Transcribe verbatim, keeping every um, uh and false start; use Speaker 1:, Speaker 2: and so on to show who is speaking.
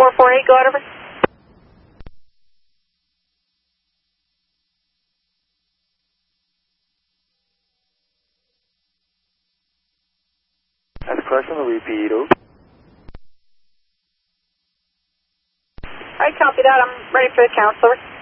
Speaker 1: four four eight, go out over.
Speaker 2: That's question, repeat.
Speaker 1: Alright, copy that. I'm ready for the counselor.